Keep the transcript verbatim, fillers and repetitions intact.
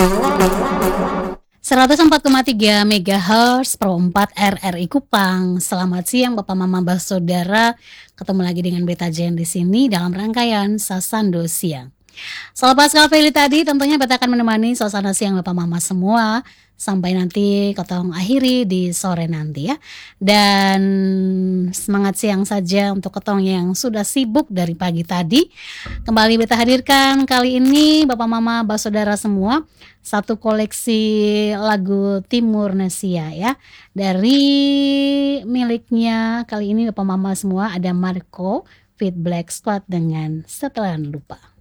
seratus empat koma tiga megahertz Pro empat R R I Kupang. Selamat siang Bapak Mama Saudara. Ketemu lagi dengan Beta Jen di sini dalam rangkaian Sasando Siang. Selepas Kaveli tadi tentunya Beta akan menemani suasana siang Bapak Mama semua sampai nanti ketong akhiri di sore nanti ya. Dan semangat siang saja untuk ketong yang sudah sibuk dari pagi tadi. Kembali Beta hadirkan kali ini Bapak Mama Saudara semua satu koleksi lagu Timur Nesia ya. Dari miliknya kali ini Bapak Mama semua ada Marco Fit Black Squad dengan Setelan Lupa.